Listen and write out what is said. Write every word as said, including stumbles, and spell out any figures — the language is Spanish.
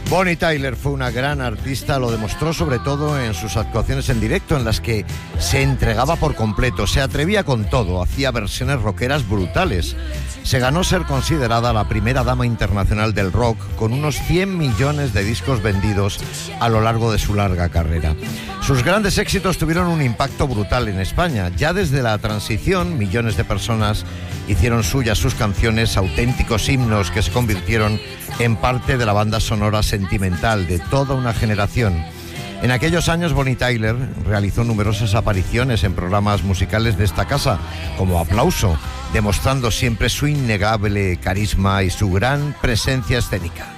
Bonnie Tyler fue una gran artista, lo demostró sobre todo en sus actuaciones en directo, en las que se entregaba por completo, se atrevía con todo, hacía versiones rockeras brutales. Se ganó ser considerada la primera dama internacional del rock, con unos cien millones de discos vendidos a lo largo de su larga carrera. Sus grandes éxitos tuvieron un impacto brutal en España. Ya desde la transición, millones de personas hicieron suyas sus canciones, auténticos himnos que se convirtieron en parte de la banda sonora sentimental de toda una generación. En aquellos años, Bonnie Tyler realizó numerosas apariciones en programas musicales de esta casa, como Aplauso, demostrando siempre su innegable carisma y su gran presencia escénica.